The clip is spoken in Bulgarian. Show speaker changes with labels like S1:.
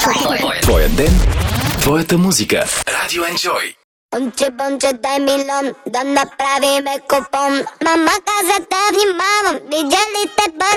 S1: Твоя ден, твоята музика. Радио Enjoy.
S2: Бонче, дай милион, да направиме купон. Мама каза да внимавам, видя ли те